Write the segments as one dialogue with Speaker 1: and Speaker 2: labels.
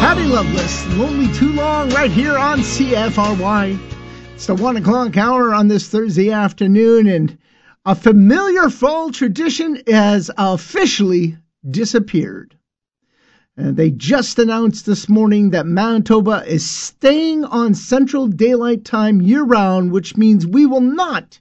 Speaker 1: Patty Loveless, Lonely Too Long, right here on CFRY. It's the 1 o'clock hour on this Thursday afternoon, and a familiar fall tradition has officially disappeared. And they just announced this morning that Manitoba is staying on Central Daylight Time year-round, which means we will not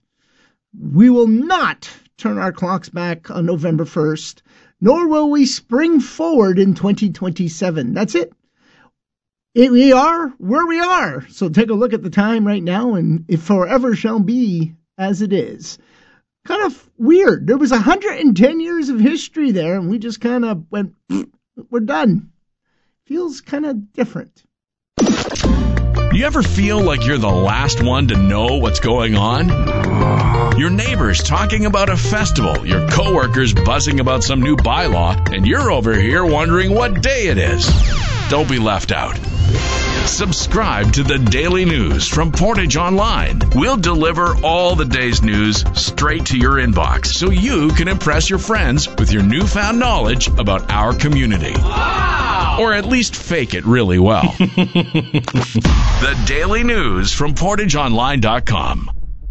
Speaker 1: turn our clocks back on November 1st, nor will we spring forward in 2027. That's it. We are where we are. So take a look at the time right now, and it forever shall be as it is. Kind of weird. There was 110 years of history there, and we just kind of went, we're done. Feels kind of different.
Speaker 2: You ever feel like you're the last one to know what's going on? Your neighbors talking about a festival, your coworkers buzzing about some new bylaw, and you're over here wondering what day it is. Don't be left out. Subscribe to the Daily News from Portage Online. We'll deliver all the day's news straight to your inbox so you can impress your friends with your newfound knowledge about our community. Wow! Or at least fake it really well. The Daily News from PortageOnline.com.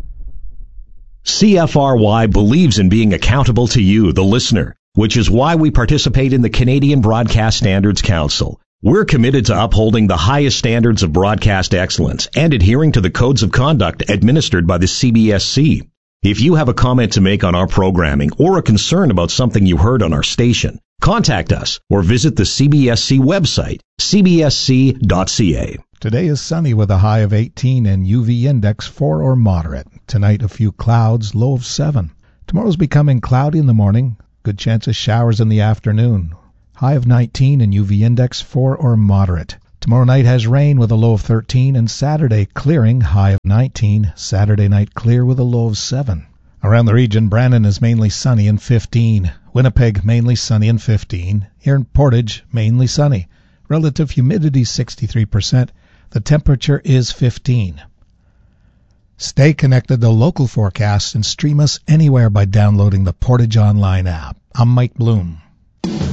Speaker 3: CFRY believes in being accountable to you, the listener, which is why we participate in the Canadian Broadcast Standards Council. We're committed to upholding the highest standards of broadcast excellence and adhering to the codes of conduct administered by the CBSC. If you have a comment to make on our programming or a concern about something you heard on our station, contact us or visit the CBSC website, cbsc.ca.
Speaker 4: Today is sunny with a high of 18 and UV index 4 or moderate. Tonight a few clouds, low of 7. Tomorrow's becoming cloudy in the morning, good chance of showers in the afternoon. High of 19 and UV index 4 or moderate. Tomorrow night has rain with a low of 13 and Saturday clearing, high of 19. Saturday night clear with a low of 7. Around the region, Brandon is mainly sunny and 15. Winnipeg mainly sunny and 15. Here in Portage, mainly sunny. Relative humidity 63%. The temperature is 15. Stay connected to local forecasts and stream us anywhere by downloading the Portage Online app. I'm Mike Bloom.